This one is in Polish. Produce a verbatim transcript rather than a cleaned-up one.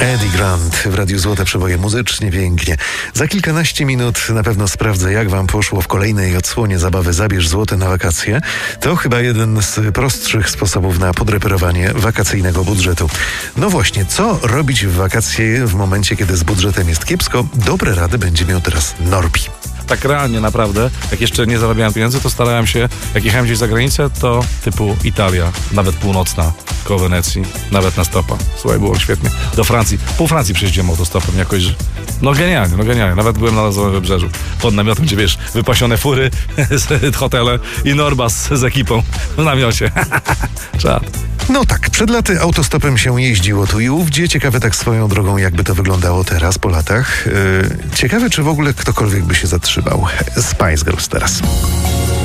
Eddie Grant w Radiu Złote Przeboje, muzycznie pięknie. Za kilkanaście minut na pewno sprawdzę, jak wam poszło w kolejnej odsłonie zabawy Zabierz Złote na wakacje. To chyba jeden z prostszych sposobów na podreperowanie wakacyjnego budżetu. No właśnie, co robić w wakacje w momencie, kiedy z budżetem jest kiepsko? Dobre rady będzie miał teraz Norbi. Tak realnie naprawdę, jak jeszcze nie zarabiałem pieniędzy, to starałem się, jak jechałem gdzieś za granicę, to typu Italia, nawet północna, koło Wenecji, nawet na stopa. Słuchaj, było świetnie. Do Francji, pół Francji przejeździłem autostopem jakoś, że... no genialnie, no genialnie. Nawet byłem na Lazowym Wybrzeżu, pod namiotem, gdzie wiesz, wypasione fury, hotele i Norbas z ekipą w namiocie. Czad. No tak, przed laty autostopem się jeździło tu i ówdzie. Ciekawe tak swoją drogą, jakby to wyglądało teraz po latach. Yy, ciekawe, czy w ogóle ktokolwiek by się zatrzymał. Spice Girls teraz.